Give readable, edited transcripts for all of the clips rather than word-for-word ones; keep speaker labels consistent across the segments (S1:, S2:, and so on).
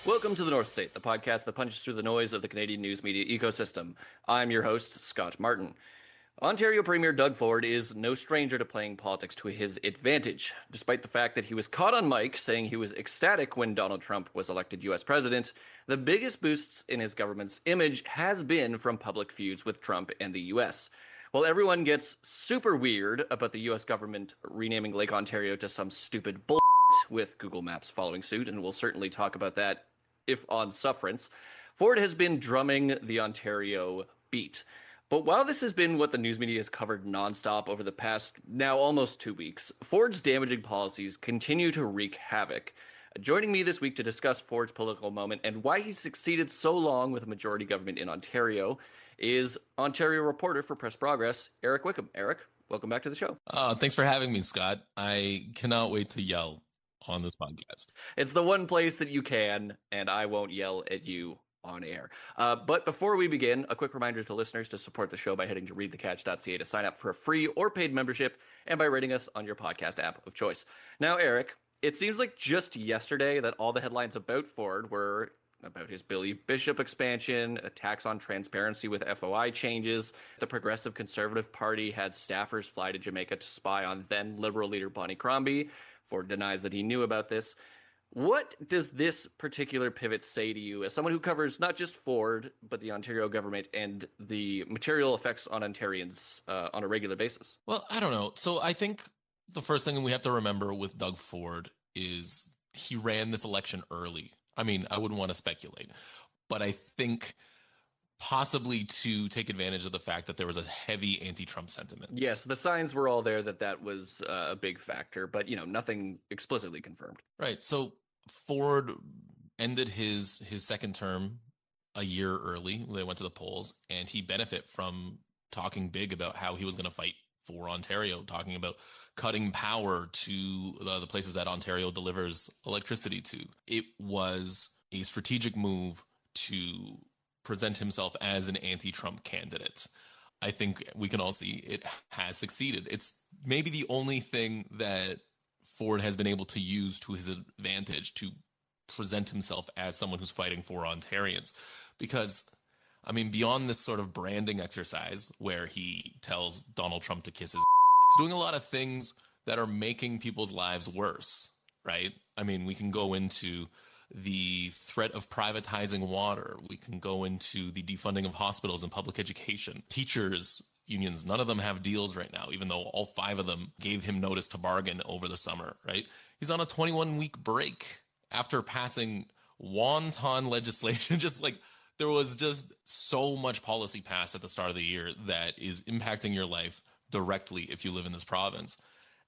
S1: Welcome to the North State, the podcast that punches through the noise of the Canadian news media ecosystem. I'm your host, Scott Martin. Ontario Premier Doug Ford is no stranger to playing politics to his advantage. Despite the fact that he was caught on mic saying he was ecstatic when Donald Trump was elected U.S. president, the biggest boosts in his government's image has been from public feuds with Trump and the U.S. While everyone gets super weird about the U.S. government renaming Lake Ontario to some stupid bull with Google Maps following suit, and we'll certainly talk about that if on sufferance, Ford has been drumming the Ontario beat. But while this has been what the news media has covered nonstop over the past now almost 2 weeks, Ford's damaging policies continue to wreak havoc. Joining me this week to discuss Ford's political moment and why he succeeded so long with a majority government in Ontario is Ontario reporter for Press Progress, Eric Wickham. Eric, welcome back to the show.
S2: Thanks for having me, Scott. I cannot wait to yell on this podcast.
S1: It's the one place that you can, and I won't yell at you on air. But before we begin, a quick reminder to listeners to support the show by heading to readthecatch.ca to sign up for a free or paid membership and by rating us on your podcast app of choice. Now, Eric, it seems like just yesterday that all the headlines about Ford were about his Billy Bishop expansion, attacks on transparency with FOI changes. The Progressive Conservative Party had staffers fly to Jamaica to spy on then Liberal leader Bonnie Crombie. Ford denies that he knew about this. What does this particular pivot say to you as someone who covers not just Ford, but the Ontario government and the material effects on Ontarians on a regular basis?
S2: Well, I don't know. So I think the first thing we have to remember with Doug Ford is he ran this election early. I mean, I wouldn't want to speculate, but I think possibly to take advantage of the fact that there was a heavy anti-Trump sentiment.
S1: Yes, the signs were all there that was a big factor, but, nothing explicitly confirmed.
S2: Right. So Ford ended his second term a year early when they went to the polls, and he benefited from talking big about how he was going to fight for Ontario, talking about cutting power to the places that Ontario delivers electricity to. It was a strategic move to present himself as an anti-Trump candidate. I think we can all see it has succeeded. It's maybe the only thing that Ford has been able to use to his advantage to present himself as someone who's fighting for Ontarians. Because, I mean, beyond this sort of branding exercise where he tells Donald Trump to kiss his he's doing a lot of things that are making people's lives worse, right? I mean, we can go into the threat of privatizing water. We can go into the defunding of hospitals and public education. Teachers unions, none of them have deals right now, even though all 5 of them gave him notice to bargain over the summer, right? He's on a 21-week break after passing wanton legislation. Just like there was just so much policy passed at the start of the year that is impacting your life directly if you live in this province.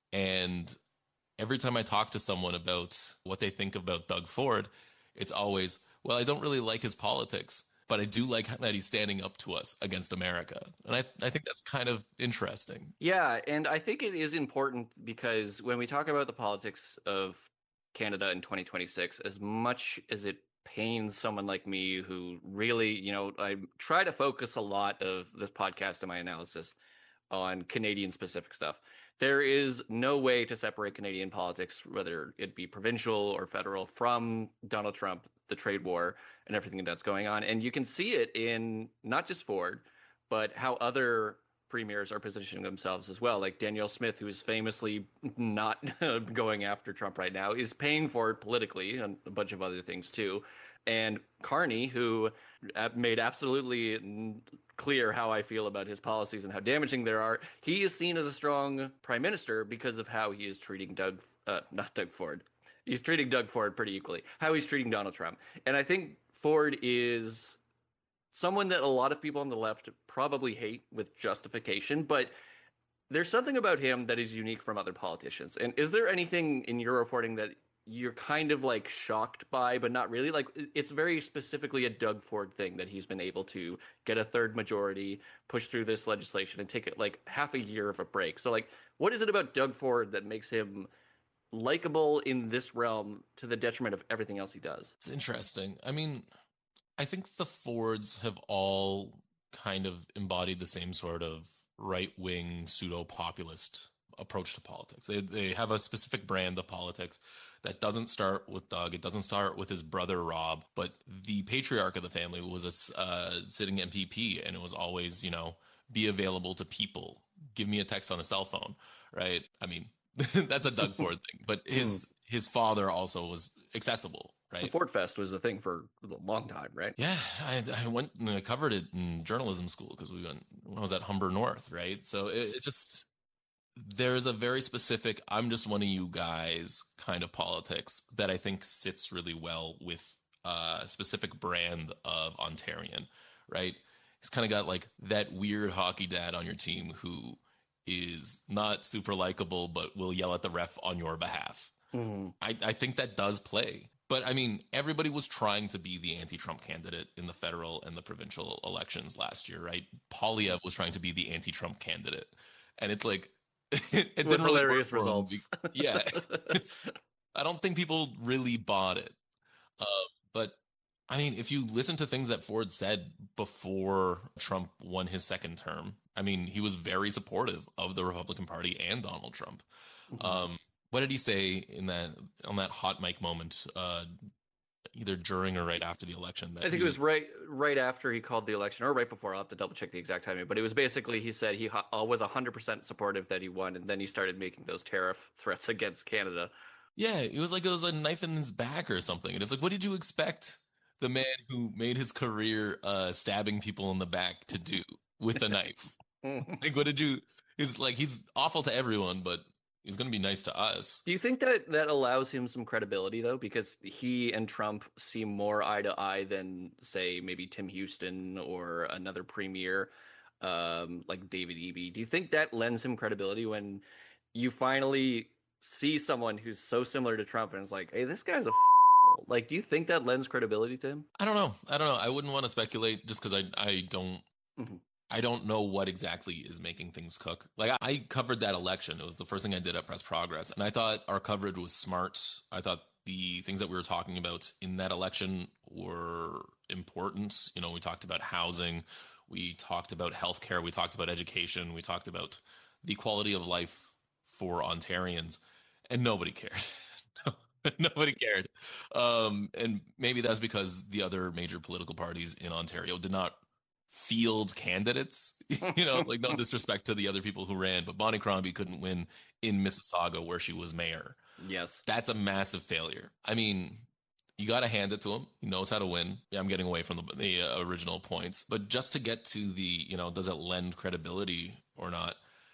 S2: And every time I talk to someone about what they think about Doug Ford, it's always, well, I don't really like his politics, but I do like that he's standing up to us against America. And I think that's kind of interesting.
S1: Yeah, and I think it is important because when we talk about the politics of Canada in 2026, as much as it pains someone like me who really, I try to focus a lot of this podcast and my analysis on Canadian specific stuff. There is no way to separate Canadian politics, whether it be provincial or federal, from Donald Trump, the trade war, and everything that's going on. And you can see it in not just Ford, but how other premiers are positioning themselves as well. Like Danielle Smith, who is famously not going after Trump right now, is paying for it politically and a bunch of other things too. And Carney, who made absolutely clear how I feel about his policies and how damaging they are, he is seen as a strong prime minister because of how he is treating not Doug Ford. He's treating Doug Ford pretty equally, how he's treating Donald Trump. And I think Ford is someone that a lot of people on the left probably hate with justification, but there's something about him that is unique from other politicians. And is there anything in your reporting that you're kind of like shocked by, but not really? Like, it's very specifically a Doug Ford thing that he's been able to get a third majority, push through this legislation, and take it like half a year of a break. So, like, what is it about Doug Ford that makes him likable in this realm to the detriment of everything else he does?
S2: It's interesting. I mean, I think the Fords have all kind of embodied the same sort of right-wing pseudo-populist approach to politics. They have a specific brand of politics that doesn't start with Doug. It doesn't start with his brother Rob, but the patriarch of the family was a sitting MPP, and it was always, be available to people. Give me a text on a cell phone, right? I mean, that's a Doug Ford thing, but his father also was accessible,
S1: The
S2: right?
S1: Ford Fest was a thing for a long time, right?
S2: Yeah, I went and I covered it in journalism school because when I was at Humber North, right? So it just there's a very specific I'm just one of you guys kind of politics that I think sits really well with a specific brand of Ontarian, right? He's kind of got like that weird hockey dad on your team who is not super likable but will yell at the ref on your behalf.
S1: Mm.
S2: I think that does play. But I mean, everybody was trying to be the anti-Trump candidate in the federal and the provincial elections last year, right? Polyev was trying to be the anti-Trump candidate. And it's like, it
S1: With
S2: didn't really work
S1: hilarious
S2: for him.
S1: results.
S2: Yeah. I don't think people really bought it. Uh, but I mean, if you listen to things that Ford said before Trump won his second term, I mean, he was very supportive of the Republican Party and Donald Trump.
S1: Mhm.
S2: What did he say in that on that hot mic moment, either during or right after the election?
S1: I
S2: That
S1: think
S2: he
S1: it was
S2: was
S1: right after he called the election, or right before. I'll have to double check the exact timing. But it was basically he said he was 100% supportive that he won, and then he started making those tariff threats against Canada.
S2: yeah, it was like it was a knife in his back or something. And it's like, what did you expect the man who made his career stabbing people in the back to do with a knife? Like, what did you? He's like he's awful to everyone, but he's gonna be nice to us.
S1: Do you think that that allows him some credibility though? Because he and Trump seem more eye to eye than, say, maybe Tim Houston or another premier, like David Eby. Do you think that lends him credibility when you finally see someone who's so similar to Trump and it's like, hey, this guy's a like? Do you think that lends credibility to him?
S2: I don't know. I don't know. I wouldn't want to speculate just because
S1: Mhm.
S2: I don't know what exactly is making things cook. Like I covered that election. It was the first thing I did at Press Progress, and I thought our coverage was smart. I thought the things that we were talking about in that election were important. We talked about housing, we talked about healthcare, we talked about education, we talked about the quality of life for Ontarians, and nobody cared. Nobody cared. And maybe that's because the other major political parties in Ontario did not field candidates. Like no disrespect to the other people who ran, but Bonnie Crombie couldn't win in Mississauga where she was mayor.
S1: Yes.
S2: That's a massive failure. I mean, you got to hand it to him. He knows how to win. Yeah, I'm getting away from the original points, but just to get to the, does it lend credibility or not?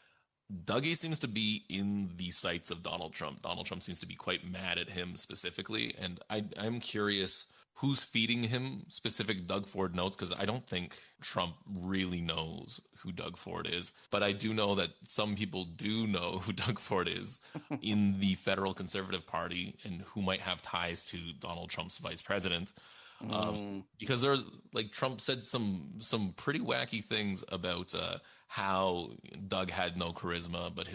S2: Dougie seems to be in the sights of Donald Trump. Donald Trump seems to be quite mad at him specifically. And I'm curious who's feeding him specific Doug Ford notes because I don't think Trump really knows who Doug Ford is. But I do know that some people do know who Doug Ford is in the federal Conservative Party and who might have ties to Donald Trump's vice president. Because there's like Trump said some pretty wacky things about how Doug had no charisma, but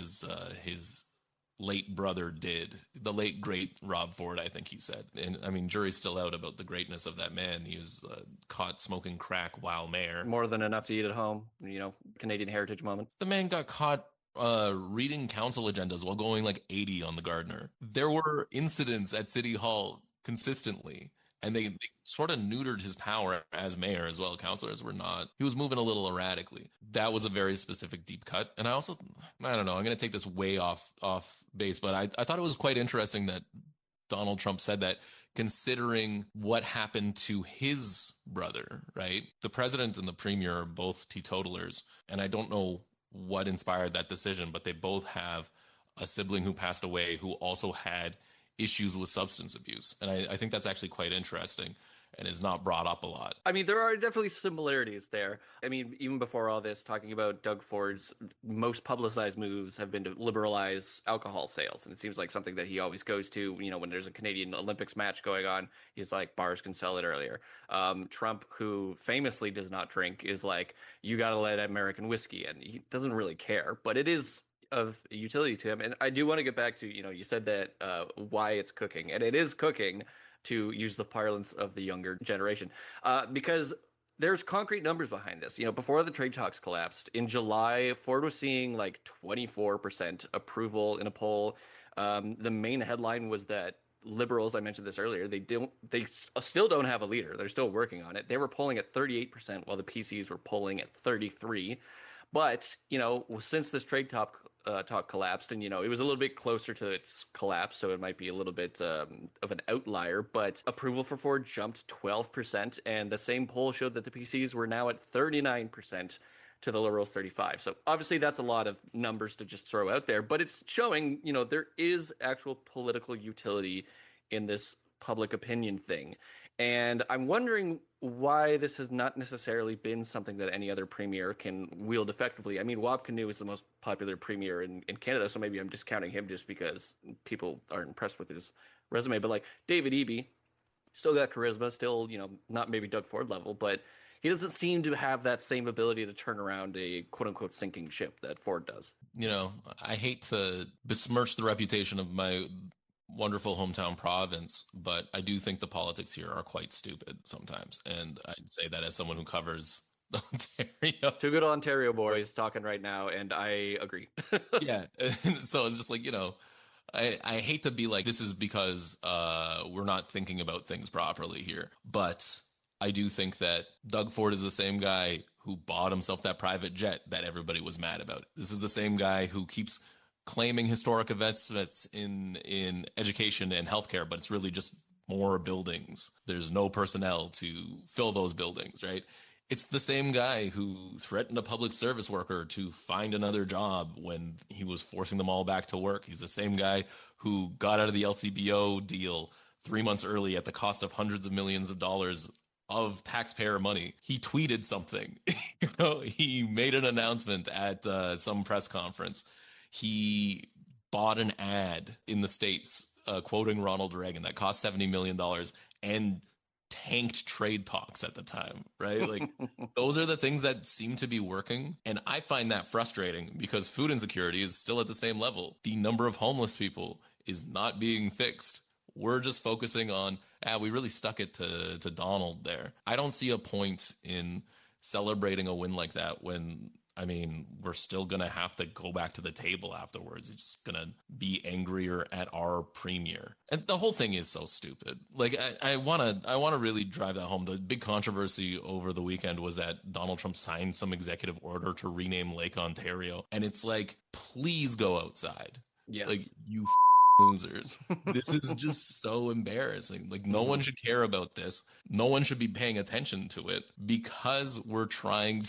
S2: his late brother did. The late great Rob Ford, I think he said. And I mean, jury's still out about the greatness of that man. He was caught smoking crack while mayor.
S1: More than enough to eat at home, Canadian heritage moment.
S2: The man got caught reading council agendas while going like 80 on the Gardner. There were incidents at City Hall consistently. And they sort of neutered his power as mayor as well. Councilors were not. He was moving a little erratically. That was a very specific deep cut. And I don't know. I'm going to take this way off base, but I thought it was quite interesting that Donald Trump said that considering what happened to his brother, right? The president and the premier are both teetotalers. And I don't know what inspired that decision, but they both have a sibling who passed away who also had issues with substance abuse. And I think that's actually quite interesting and is not brought up a lot.
S1: I mean, there are definitely similarities there. I mean, even before all this, talking about Doug Ford's most publicized moves have been to liberalize alcohol sales. And it seems like something that he always goes to, when there's a Canadian Olympics match going on, he's like, bars can sell it earlier. Trump, who famously does not drink, is like, you got to let American whiskey in. He doesn't really care, but it is of utility to him. And I do want to get back to, you said that why it's cooking, and it is cooking, to use the parlance of the younger generation, because there's concrete numbers behind this. Before the trade talks collapsed in July, Ford was seeing like 24% approval in a poll. The main headline was that liberals, I mentioned this earlier, they still don't have a leader. They're still working on it. They were polling at 38% while the PCs were polling at 33. But, since this trade talk collapsed, and, it was a little bit closer to its collapse, so it might be a little bit of an outlier, but approval for Ford jumped 12%, and the same poll showed that the PCs were now at 39% to the Liberals 35. So obviously that's a lot of numbers to just throw out there, but it's showing, there is actual political utility in this public opinion thing. And I'm wondering why this has not necessarily been something that any other premier can wield effectively. I mean, Wab Kinew is the most popular premier in Canada, so maybe I'm discounting him just because people aren't impressed with his resume. But like David Eby, still got charisma, still, not maybe Doug Ford level, but he doesn't seem to have that same ability to turn around a quote unquote sinking ship that Ford does.
S2: I hate to besmirch the reputation of my wonderful hometown province, but I do think the politics here are quite stupid sometimes. And I'd say that as someone who covers Ontario.
S1: Two good Ontario boys talking right now, and I agree.
S2: Yeah. So it's just like, I hate to be like, this is because we're not thinking about things properly here. But I do think that Doug Ford is the same guy who bought himself that private jet that everybody was mad about. This is the same guy who keeps claiming historic investments in education and healthcare, but it's really just more buildings. There's no personnel to fill those buildings, right? It's the same guy who threatened a public service worker to find another job when he was forcing them all back to work. He's the same guy who got out of the LCBO deal 3 months early at the cost of hundreds of millions of dollars of taxpayer money. He tweeted something. He made an announcement at some press conference. He bought an ad in the States quoting Ronald Reagan that cost $70 million and tanked trade talks at the time, right? Like those are the things that seem to be working. And I find that frustrating because food insecurity is still at the same level. The number of homeless people is not being fixed. We're just focusing on, we really stuck it to Donald there. I don't see a point in celebrating a win like that when, we're still going to have to go back to the table afterwards. It's just going to be angrier at our premier. And the whole thing is so stupid. Like, I want to really drive that home. The big controversy over the weekend was that Donald Trump signed some executive order to rename Lake Ontario. And it's like, please go outside.
S1: Yes.
S2: Like, you losers. This is just so embarrassing. Like, no one should care about this. No one should be paying attention to it because we're trying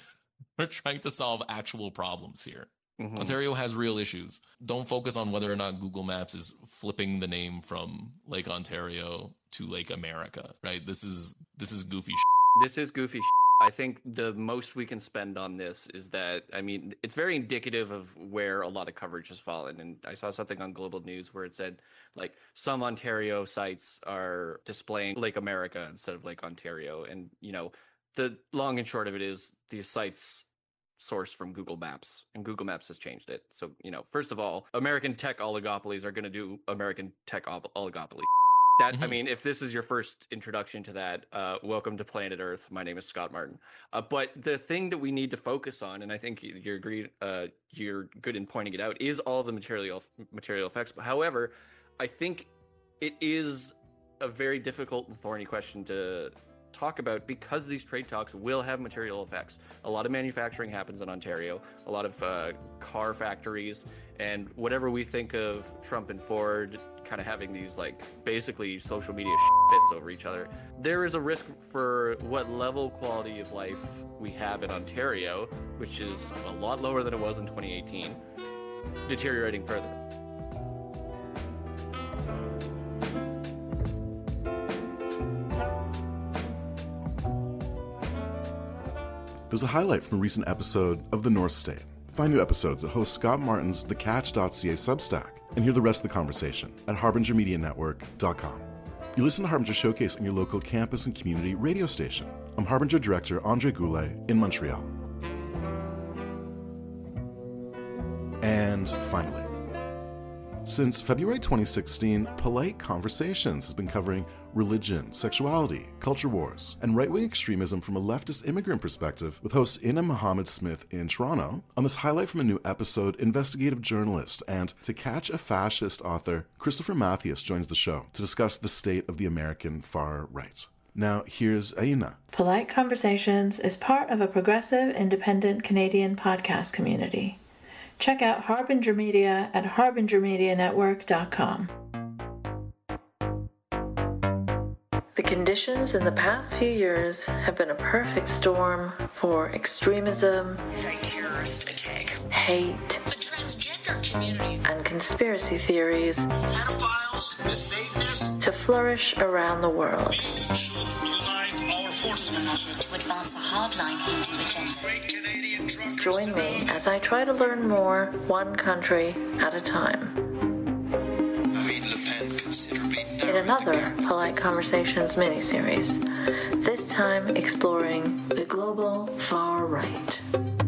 S2: to solve actual problems here. Mm-hmm. Ontario has real issues. Don't focus on whether or not Google Maps is flipping the name from Lake Ontario to Lake America, right? This is goofy shit.
S1: This is goofy shit. I think the most we can spend on this is that, it's very indicative of where a lot of coverage has fallen. And I saw something on Global News where it said, like, some Ontario sites are displaying Lake America instead of Lake Ontario. And, the long and short of it is these sites source from Google Maps, and Google Maps has changed it. So, first of all, American tech oligopolies are going to do American tech oligopoly. That, mm-hmm. If this is your first introduction to that, welcome to Planet Earth. My name is Scott Martin. But the thing that we need to focus on, and I think you're good in pointing it out, is all the material effects. However, I think it is a very difficult and thorny question to talk about because these trade talks will have material effects. A lot of manufacturing happens in Ontario, a lot of car factories, and whatever we think of Trump and Ford kind of having these like basically social media fits over each other, there is a risk for what level quality of life we have in Ontario, which is a lot lower than it was in 2018, deteriorating further.
S3: There's a highlight from a recent episode of The North State. Find new episodes at host Scott Martin's thecatch.ca Substack and hear the rest of the conversation at harbingermedianetwork.com. You listen to Harbinger Showcase on your local campus and community radio station. I'm Harbinger Director Andre Goulet in Montreal. And finally, Since February 2016, Polite Conversations has been covering religion, sexuality, culture wars, and right-wing extremism from a leftist immigrant perspective with host Ina Muhammad Smith in Toronto. On this highlight from a new episode, investigative journalist and To Catch a Fascist author Christopher Mathias joins the show to discuss the state of the American far right. Now, here's Aina.
S4: Polite Conversations is part of a progressive, independent Canadian podcast community. Check out Harbinger Media at harbingermedianetwork.com. The conditions in the past few years have been a perfect storm for extremism,
S5: a terrorist attack,
S4: hate,
S5: the transgender community,
S4: and conspiracy theories
S6: pedophiles, the Satanists,
S4: to flourish around the world.
S6: we should unite our forces.
S5: the measure to advance a hardline Hindu agenda.
S6: Great Canadian drug
S4: Join me as I try to learn more, one country at a time,
S6: Marine Le Pen considerably
S4: in another Polite Conversations miniseries, this time exploring the global far right.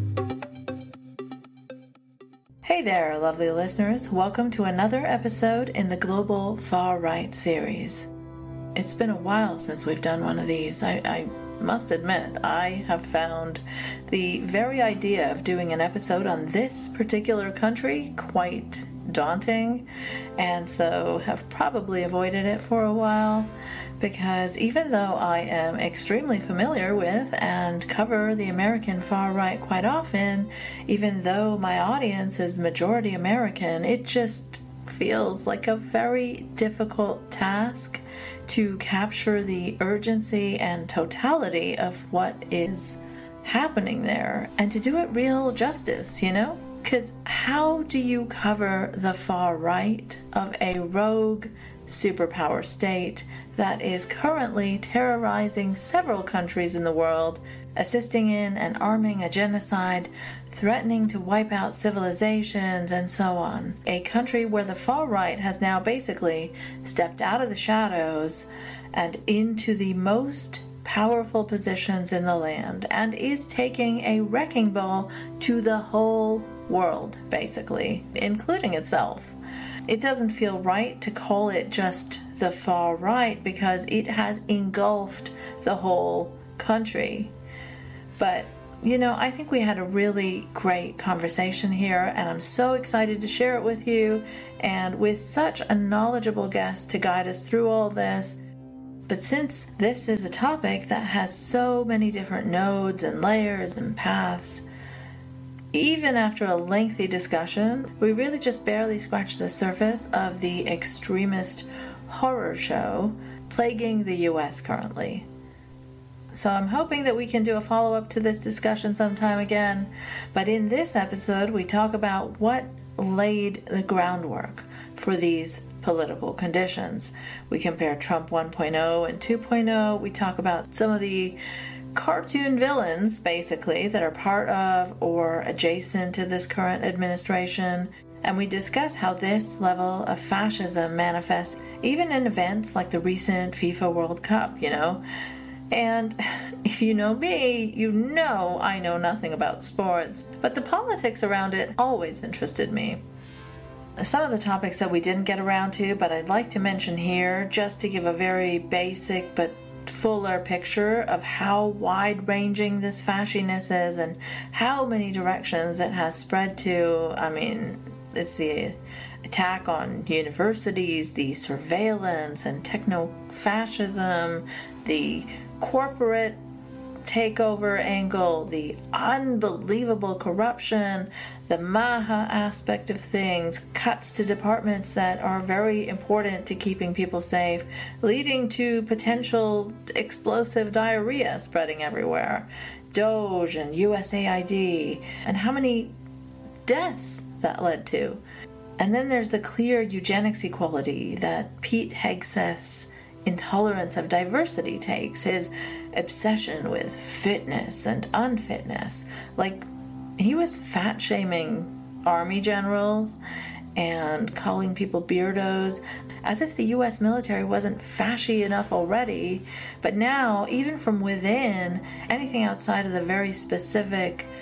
S4: Hey there, lovely listeners. Welcome to another episode in the Global Far Right series. It's been a while since we've done one of these. I must admit, I have found the very idea of doing an episode on this particular country quite daunting, and so have probably avoided it for a while, because even though I am extremely familiar with and cover the American far right quite often, even though my audience is majority American, it just feels like a very difficult task to capture the urgency and totality of what is happening there and to do it real justice, you know? Because how do you cover the far right of a rogue superpower state that is currently terrorizing several countries in the world, assisting in and arming a genocide, threatening to wipe out civilizations, and so on? A country where the far right has now basically stepped out of the shadows and into the most powerful positions in the land and is taking a wrecking ball to the whole world, basically, including itself. It doesn't feel right to call it just the far right because it has engulfed the whole country. But, you know, I think we had a really great conversation here, and I'm so excited to share it with you, and with such a knowledgeable guest to guide us through all this. But since this is a topic that has so many different nodes and layers and paths, even after a lengthy discussion, we really just barely scratched the surface of the extremist horror show plaguing the US currently. So I'm hoping that we can do a follow-up to this discussion sometime again. But in this episode, we talk about what laid the groundwork for these political conditions. We compare Trump 1.0 and 2.0. We talk about some of the cartoon villains, basically, that are part of or adjacent to this current administration. And we discuss how this level of fascism manifests even in events like the recent FIFA World Cup, you know. And if you know me, you know I know nothing about sports, but the politics around it always interested me. Some of the topics that we didn't get around to, but I'd like to mention here, just to give a very basic but fuller picture of how wide-ranging this fasciness is and how many directions it has spread to. I mean, it's the attack on universities, the surveillance and techno-fascism, the corporate takeover angle, the unbelievable corruption, the Maha aspect of things, cuts to departments that are very important to keeping people safe, leading to potential explosive diarrhea spreading everywhere, Doge and USAID, and how many deaths that led to. And then there's the clear eugenics equality that Pete Hegseth's intolerance of diversity takes, his obsession with fitness and unfitness. Like, he was fat shaming army generals and calling people beardos, as if the US military wasn't fashy enough already. But now, even from within, anything outside of the very specific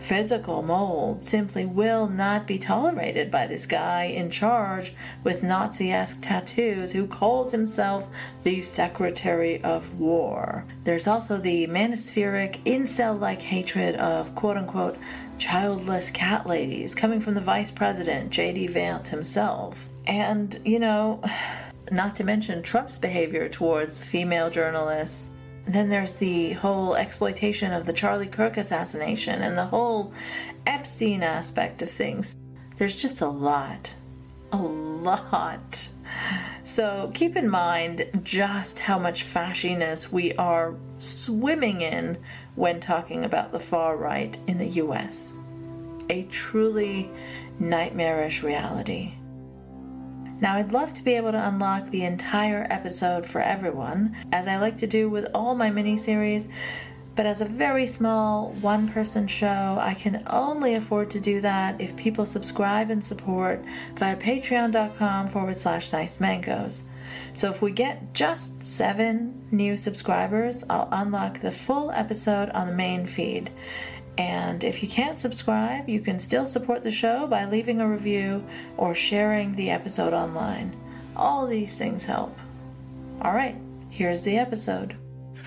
S4: physical mold simply will not be tolerated by this guy in charge with Nazi-esque tattoos who calls himself the Secretary of War. There's also the manospheric, incel-like hatred of quote-unquote childless cat ladies coming from the Vice President, J.D. Vance himself. And, you know, not to mention Trump's behavior towards female journalists. Then there's the whole exploitation of the Charlie Kirk assassination and the whole Epstein aspect of things. There's just a lot. A lot. So keep in mind just how much fasciness we are swimming in when talking about the far right in the US. A truly nightmarish reality. Now, I'd love to be able to unlock the entire episode for everyone, as I like to do with all my miniseries, but as a very small one-person show, I can only afford to do that if people subscribe and support via patreon.com/nice mangoes. So if we get just 7 new subscribers, I'll unlock the full episode on the main feed. And if you can't subscribe, you can still support the show by leaving a review or sharing the episode online. All these things help. All right, here's the episode.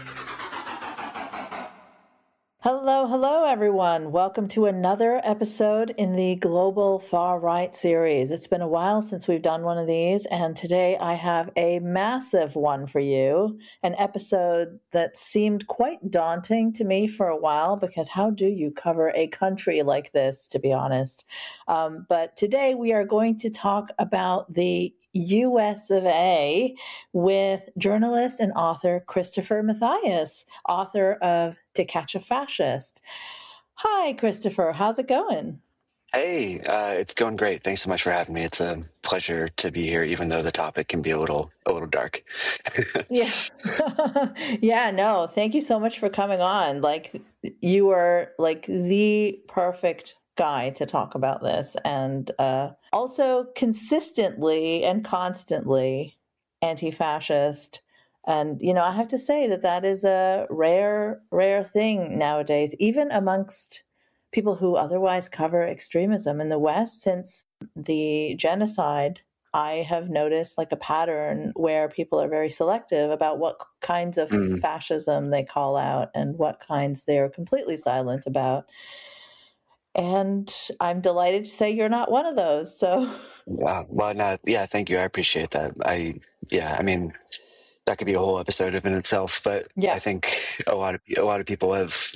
S4: Hello, everyone. Welcome to another episode in the Global Far Right series. It's been a while since we've done one of these, and today I have a massive one for you, an episode that seemed quite daunting to me for a while, because how do you cover a country like this, to be honest? But today we are going to talk about the US of A with journalist and author Christopher Mathias, author of To Catch a Fascist. Hi, Christopher. How's it going?
S7: Hey, it's going great. Thanks so much for having me. It's a pleasure to be here, even though the topic can be a little dark.
S4: Yeah. Yeah, no, thank you so much for coming on. Like, you are like the perfect guy to talk about this, and also consistently and constantly anti-fascist. And, you know, I have to say that is a rare thing nowadays, even amongst people who otherwise cover extremism in the West. Since the genocide, I have noticed like a pattern where people are very selective about what kinds of fascism they call out and what kinds they're completely silent about. And I'm delighted to say you're not one of those. So,
S7: Thank you. I appreciate that. I mean, that could be a whole episode in itself. But yeah. I think a lot of people have,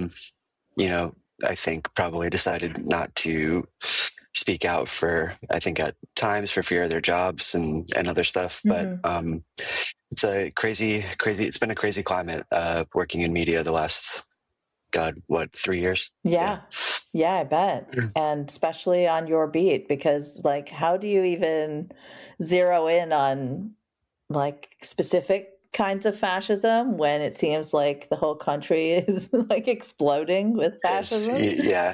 S7: I think probably decided not to speak out for, I think at times for fear of their jobs and other stuff. But it's a crazy. It's been a crazy climate working in media the last. God, 3 years?
S4: Yeah, I bet. And especially on your beat, because like, how do you even zero in on like specific kinds of fascism when it seems like the whole country is like exploding with fascism?
S7: Yeah.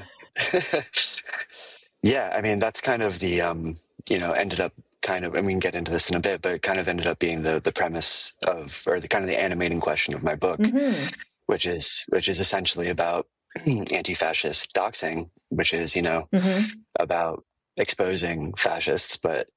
S7: Yeah, I mean, that's kind of the, ended up kind of, I mean, get into this in a bit, but it kind of ended up being the premise of, or the kind of the animating question of my book. Which is essentially about anti-fascist doxing, which is, about exposing fascists. But,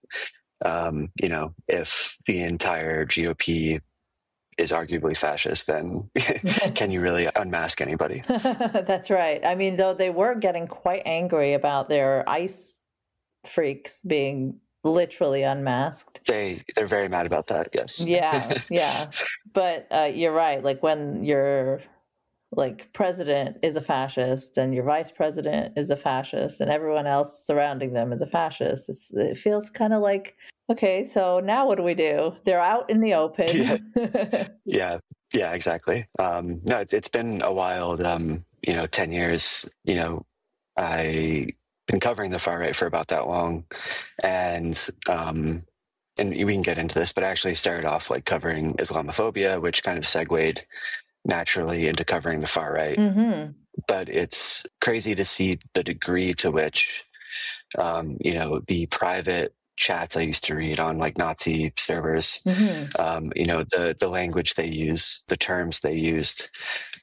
S7: if the entire GOP is arguably fascist, then can you really unmask anybody?
S4: That's right. I mean, though they were getting quite angry about their ICE freaks being literally unmasked.
S7: They're very mad about that. Yes.
S4: Yeah. But you're right. Like when your like president is a fascist and your vice president is a fascist and everyone else surrounding them is a fascist, it feels kind of like, okay, so now what do we do? They're out in the open.
S7: Yeah, exactly. No, it's been a wild, 10 years. I been covering the far right for about that long, and we can get into this, but I actually started off like covering Islamophobia, which kind of segued naturally into covering the far right. But it's crazy to see the degree to which the private chats I used to read on like Nazi servers, the language they use, the terms they used,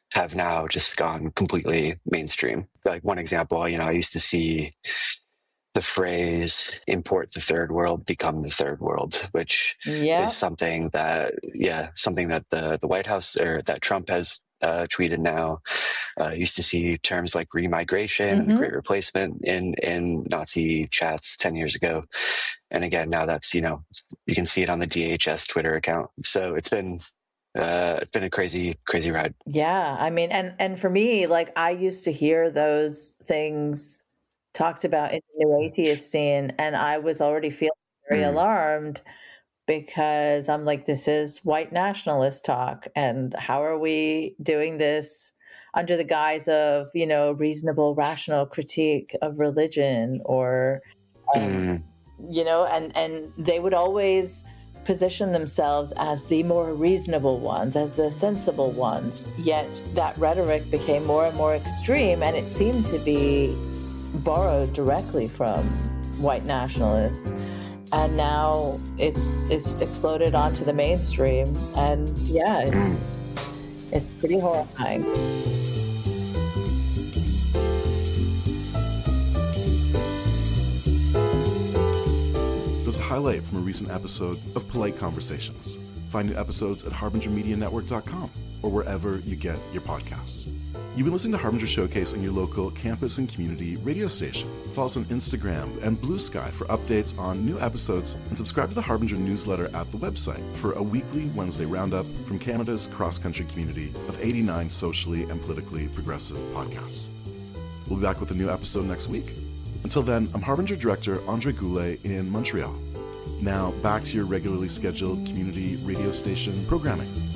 S7: have now just gone completely mainstream. Like one example, I used to see the phrase "import the third world, become the third world," which is something that the White House, or that Trump has tweeted now. Used to see terms like remigration, the Great Replacement in Nazi chats 10 years ago. And again, now that's, you can see it on the DHS Twitter account. So it's been a crazy, crazy ride.
S4: Yeah. I mean, and for me, like, I used to hear those things talked about in the new atheist scene, and I was already feeling very alarmed, because I'm like, this is white nationalist talk, and how are we doing this under the guise of, reasonable, rational critique of religion, or, and they would always position themselves as the more reasonable ones, as the sensible ones. Yet that rhetoric became more and more extreme, and it seemed to be borrowed directly from white nationalists. And now it's exploded onto the mainstream, and it's pretty horrifying.
S3: There's a highlight from a recent episode of Polite Conversations. Find new episodes at harbingermedianetwork.com or wherever you get your podcasts. You've been listening to Harbinger Showcase on your local campus and community radio station. Follow us on Instagram and Blue Sky for updates on new episodes, and subscribe to the Harbinger newsletter at the website for a weekly Wednesday roundup from Canada's cross-country community of 89 socially and politically progressive podcasts. We'll be back with a new episode next week. Until then, I'm Harbinger Director Andre Goulet in Montreal. Now, back to your regularly scheduled community radio station programming.